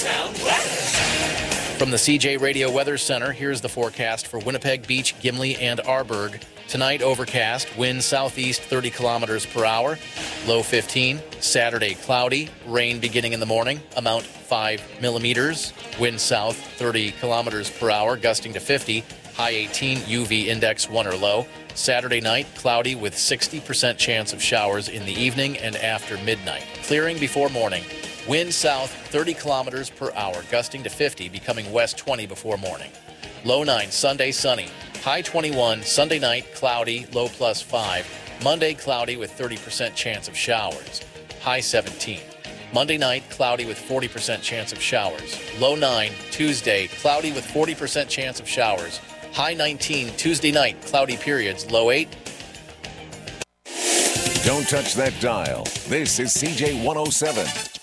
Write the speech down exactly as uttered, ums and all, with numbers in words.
Sound weather. From the C J Radio Weather Center, here's the forecast for Winnipeg Beach, Gimli, and Arborg. Tonight, overcast, wind southeast thirty kilometers per hour, low fifteen. Saturday, cloudy, rain beginning in the morning, amount five millimeters. Wind south thirty kilometers per hour, gusting to fifty, high eighteen, U V index one or low. Saturday night, cloudy with sixty percent chance of showers in the evening and after midnight. Clearing before morning. Wind south thirty kilometers per hour, gusting to fifty, becoming west twenty before morning. Low nine, Sunday sunny. High twenty-one, Sunday night, cloudy, low plus five. Monday, cloudy with thirty percent chance of showers. High seventeen. Monday night, cloudy with forty percent chance of showers. Low nine, Tuesday, cloudy with forty percent chance of showers. High nineteen, Tuesday night, cloudy periods, low eight. Don't touch that dial. This is C J one oh seven.